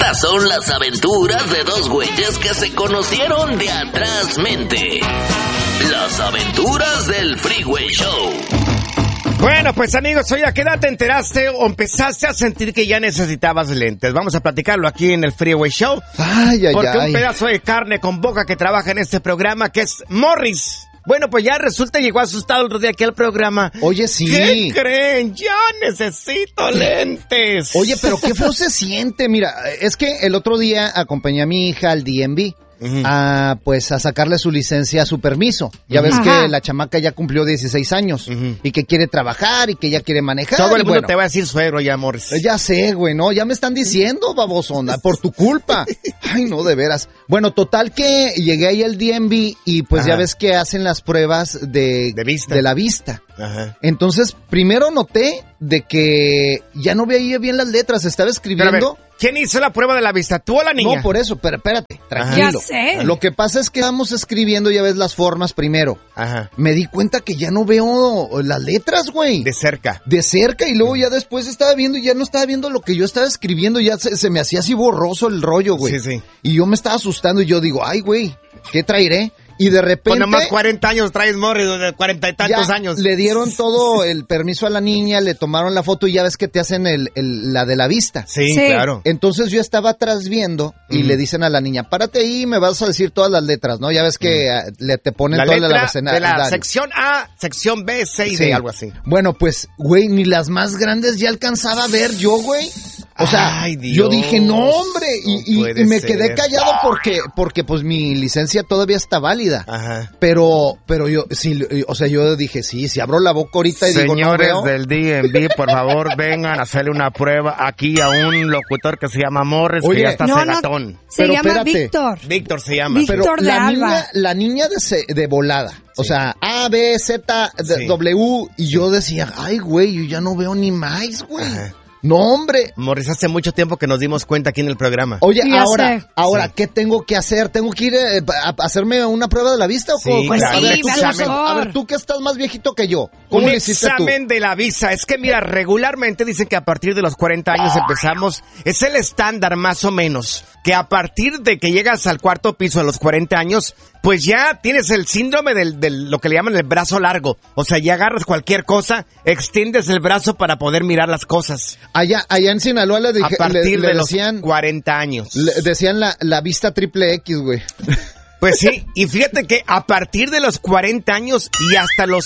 Estas son las aventuras de dos güeyes que se conocieron de atrás mente. Las aventuras del Freeway Show. Bueno, pues amigos, hoy ¿a qué edad te enteraste o empezaste a sentir que ya necesitabas lentes? Vamos a platicarlo aquí en el Freeway Show. Porque un pedazo de carne con boca que trabaja en este programa, que es Morris. Bueno, pues ya resulta llegó asustado el otro día aquí al programa. Oye, sí. ¿Qué creen? Ya necesito lentes. Oye, pero qué feo se siente. Mira, es que el otro día acompañé a mi hija al DMV. Pues a sacarle su licencia, su permiso. Ya ves que la chamaca ya cumplió 16 años y que quiere trabajar y que ya quiere manejar. Todo el mundo te va a decir suegro ya, Morris. Ya sé, güey, no, ya me están diciendo, babosona, por tu culpa. Ay, no, de veras. Bueno, total que llegué ahí al DMV y pues ya ves que hacen las pruebas de la vista. Ajá. Entonces, primero noté de que ya no veía bien las letras, estaba escribiendo. ¿Quién hizo la prueba de la vista, tú o la niña? No, por eso, pero espérate, tranquilo. Ya sé. Lo que pasa es que vamos escribiendo, ya ves las formas primero. Ajá. Me di cuenta que ya no veo las letras, güey. De cerca. De cerca, y luego ya después estaba viendo y ya no estaba viendo lo que yo estaba escribiendo, ya se me hacía así borroso el rollo, güey. Sí. Y yo me estaba asustando y yo digo, ay, güey, ¿qué traeré? Y de repente... Pues nomás 40 años traes, Morris, de 40 y tantos años. Le dieron todo el permiso a la niña, le tomaron la foto y ya ves que te hacen la de la vista. Sí, claro. Entonces yo estaba atrás viendo y le dicen a la niña, párate ahí y me vas a decir todas las letras, ¿no? Ya ves que te ponen la toda letra la de la sección A, sección B, C y D, algo así. Bueno, pues, güey, ni las más grandes ya alcanzaba a ver yo, güey. O sea, yo dije, no, hombre, y me quedé callado porque pues mi licencia todavía está válida. Ajá. Pero yo, sí, o sea, yo dije, sí, si abro la boca ahorita y digo, no veo. Señores del DMV, por favor, vengan a hacerle una prueba aquí a un locutor que se llama Morris, que ya está cegatón. Se llama Víctor. Víctor se llama. Víctor de Alba. La niña de volada. O sea, A, B, Z, W, y yo decía, ay, güey, yo ya no veo ni más, güey. Ajá. No, hombre. Morris, hace mucho tiempo que nos dimos cuenta aquí en el programa. Oye, ahora, ¿qué tengo que hacer? ¿Tengo que ir a hacerme una prueba de la vista? Sí, claro. A ver, tú que estás más viejito que yo, ¿cómo le hiciste tú? Un examen de la vista. Es que, mira, regularmente dicen que a partir de los 40 años empezamos, es el estándar más o menos, que a partir de que llegas al cuarto piso a los 40 años, pues ya tienes el síndrome del lo que le llaman el brazo largo. O sea, ya agarras cualquier cosa, extiendes el brazo para poder mirar las cosas. Allá en Sinaloa le a partir de los 40 años. Decían la vista triple X, güey. Pues sí, y fíjate que a partir de los 40 años y hasta los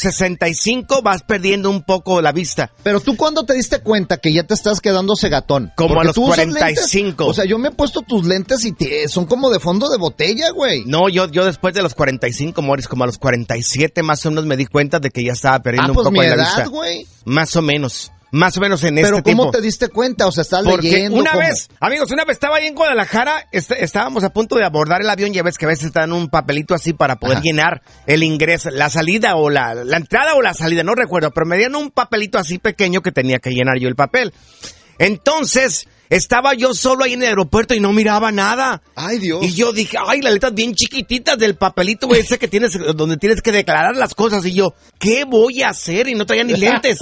65 vas perdiendo un poco la vista. Pero tú, ¿cuándo te diste cuenta que ya te estás quedando cegatón? Como porque a los 45. O sea, yo me he puesto tus lentes y son como de fondo de botella, güey. No, yo después de los 45, Morris, como a los 47 más o menos me di cuenta de que ya estaba perdiendo un poco de la vista. Güey. Más o menos en este tiempo. Pero ¿cómo te diste cuenta? O sea, estás leyendo. Una vez estaba ahí en Guadalajara, estábamos a punto de abordar el avión, ya ves que a veces te dan un papelito así para poder llenar el ingreso, la salida o la entrada o la salida, no recuerdo, pero me dieron un papelito así pequeño que tenía que llenar yo el papel. Entonces, estaba yo solo ahí en el aeropuerto y no miraba nada. Ay, Dios. Y yo dije, ay, las letras bien chiquititas del papelito, güey, ese que tienes, donde tienes que declarar las cosas. Y yo, ¿qué voy a hacer? Y no traía ni lentes.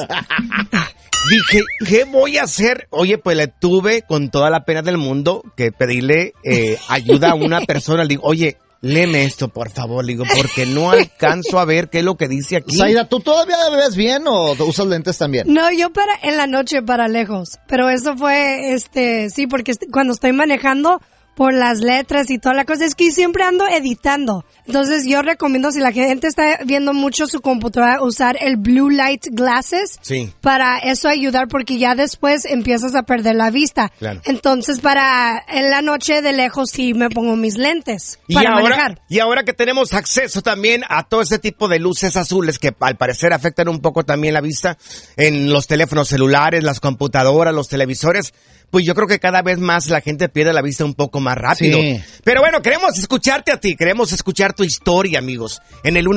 Dije, ¿qué voy a hacer? Oye, pues le tuve con toda la pena del mundo que pedirle ayuda a una persona. Le digo, oye, léeme esto, por favor, le digo, porque no alcanzo a ver qué es lo que dice aquí. Zaida, ¿tú todavía ves bien o usas lentes también? No, yo en la noche para lejos, pero eso fue, sí, porque cuando estoy manejando por las letras y toda la cosa, es que siempre ando editando. Entonces yo recomiendo, si la gente está viendo mucho su computadora, usar el blue light glasses. Sí. Para eso ayudar, porque ya después empiezas a perder la vista. Claro. Entonces en la noche de lejos sí me pongo mis lentes para manejar. Y ahora que tenemos acceso también a todo ese tipo de luces azules que al parecer afectan un poco también la vista en los teléfonos celulares, las computadoras, los televisores, pues yo creo que cada vez más la gente pierde la vista un poco más rápido. Sí. Pero bueno, queremos escucharte a ti, queremos escuchar tu historia, amigos, en el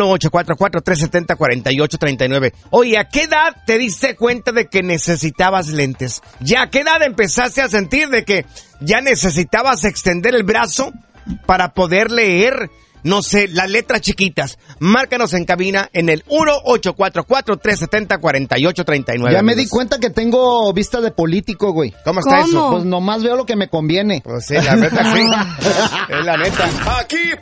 1844-370-4839. Oye, ¿a qué edad te diste cuenta de que necesitabas lentes? ¿Ya a qué edad empezaste a sentir de que ya necesitabas extender el brazo para poder leer no sé, las letras chiquitas. Márcanos en cabina en el 1-844-370-4839. Ya me di cuenta que tengo vista de político, güey. ¿Cómo está eso? Pues nomás veo lo que me conviene. Pues sí, la neta sí. Es la neta. Aquí